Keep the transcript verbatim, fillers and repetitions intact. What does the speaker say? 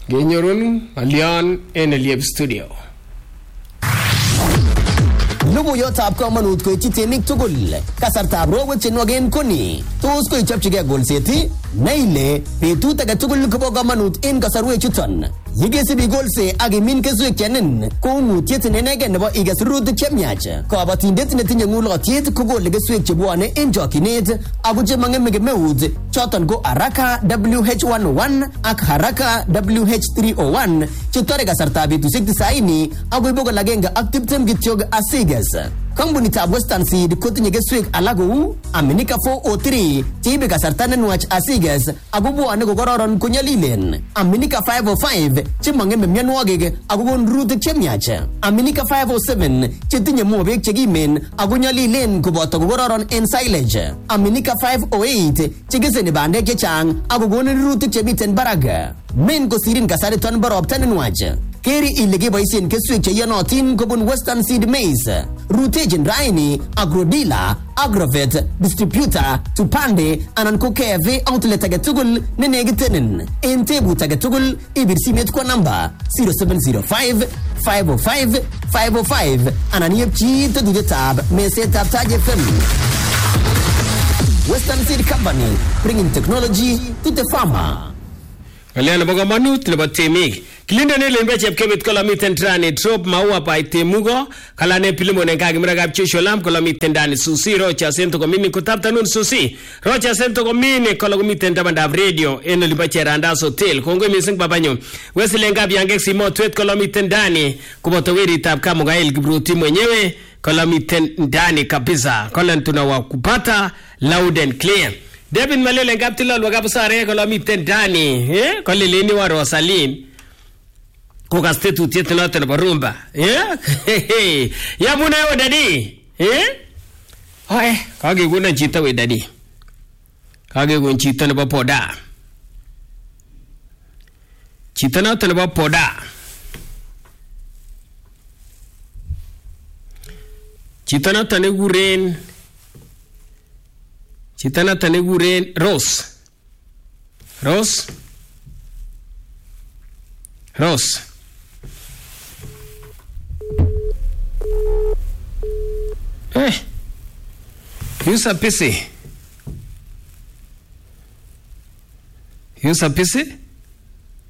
Genyorun Alian en Eliab Studio. Logoiyotab komonut koityi temik tugul. Kasartab rowek chenwogen koni. Tos koichopchigei golset? Naile betut age tugul kobo komonut en kasarwek chuton. Yekesibi golse ak imin keswek chenin ko ng'utiet nenegen nebo iges rurutik chemiach. Kabatindet netinye ng'ulotyet kokole keswek chebwone en chokyinet ako chemang'eme kemeut choton ko Haraka W H one oh one ak Haraka W H three oh one chetore kasartab betusiek tisaini akoi bokol agenge ak tiptem kityok asiges. Kampunitab Western Seed kotinye keswek alak kou Aminika four oh three cheibe kasarta nenwach asiges ako bwone kokororon konyolilen. Aminika five oh five chemang'eme mionwogik ako kon rurutik chemiach. Aminika five oh seven chetinye mobek chekimen ako nyolilen koboto kokororon en silage. Aminika five oh eight chekeseni bandek chechang ako konin rurutik chemiten barak. Men kosirin kasariton bo ropta nenwach. Keri ile keboisien keswek cheyonotin kobun Western Seed Maize. Rutechin raini Agrodila, Agrovet, Distributor, Tupande anan ko K F A outlet age tugul nenekitenin. En tebut age tugul ibir simet kwa namba zero seven zero five five oh five five oh five anan yepchi tetutetab mesetab Taj F M. Western Seed Company, bringing technology to the farmer. Alian nebo komonut nebo temik. Kilinda nele mbeche kemit kolomiten trani trop maua pa itemugo kalane pilimo nengagi mragab chisholam kolomiten dani susi rocha sento komini kutapta nun susi rocha sento komini kolomiten tabandab radio eno libache randas hotel kongo mising babanyo wesile ngabi yangek simo tweet kolomiten dani kuboto weri tab kamugail kibruti mwenyewe kolomiten dani kabisa kolan tunawakupata loud and clear. David Malele ngaptilo lwagapusare kolomiten dani eh kolilini wa Rosaline Koka statutiet noton nebo rumba. Yeah? Ya muna yo dadi. Eh? Oe, kage kuna chito we dadi. Kage kuna chito nebo poda. Chito noton nebo poda. Chito noton neguren Chito noton neguren Rose. Rose. Rose. Eh, you're busy. You're busy?